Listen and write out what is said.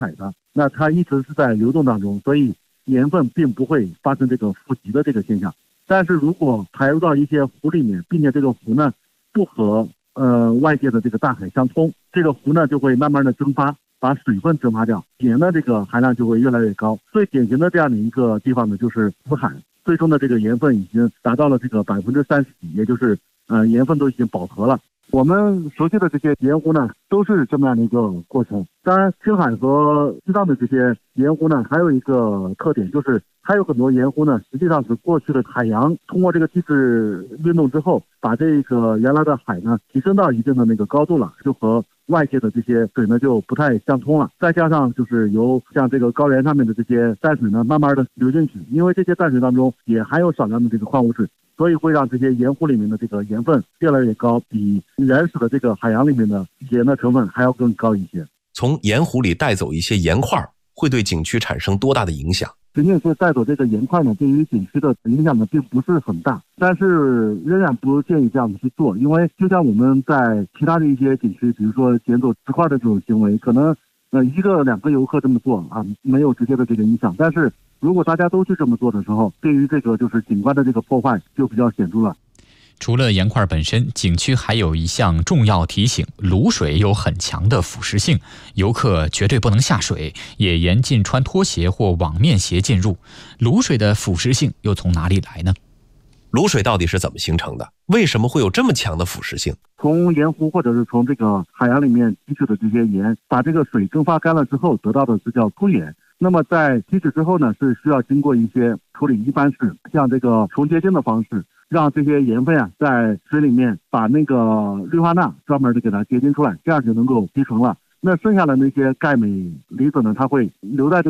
海的，那它一直是在流动当中，所以盐分并不会发生这个富集的这个现象。但是如果排入到一些湖里面，并且这个湖呢不和外界的这个大海相通，这个湖呢就会慢慢的蒸发，把水分蒸发掉，盐的这个含量就会越来越高。最典型的这样的一个地方呢，就是死海，最终的这个盐分已经达到了这个30%，也就是盐分都已经饱和了。我们熟悉的这些盐湖呢，都是这么样的一个过程。当然，青海和西藏的这些盐湖呢，还有一个特点，就是还有很多盐湖呢，实际上是过去的海洋通过这个地质运动之后，把这个原来的海呢提升到一定的那个高度了，就和外界的这些水呢就不太相通了。再加上就是由像这个高原上面的这些淡水呢，慢慢的流进去，因为这些淡水当中也含有少量的这个矿物质，所以会让这些盐湖里面的这个盐分越来越高，比原始的这个海洋里面的盐的成分还要更高一些。 从盐湖里带走一些盐块，会对景区产生多大的影响？ 仅仅是带走这个盐块呢，对于景区的影响呢并不是很大，但是仍然不建议这样子去做，因为就像我们在其他的一些景区，比如说捡走石块的这种行为，可能1个2个游客这么做啊，没有直接的这个影响，但是如果大家都去这么做的时候，对于这个就是景观的这个破坏就比较显著了。 除了盐块本身，景区还有一项重要提醒：卤水有很强的腐蚀性，游客绝对不能下水，也严禁穿拖鞋或网面鞋进入。卤水的腐蚀性又从哪里来呢？ 卤水到底是怎么形成的？为什么会有这么强的腐蚀性？ 从盐湖或者是从这个海洋里面提取的这些盐，把这个水蒸发干了之后得到的是叫粗盐。那么在提取之后呢，是需要经过一些处理，一般是像这个重结晶的方式，让这些盐分啊在水里面把那个氯化钠专门的给它结晶出来，这样就能够提纯了。那剩下的那些钙镁离子呢，它会留在这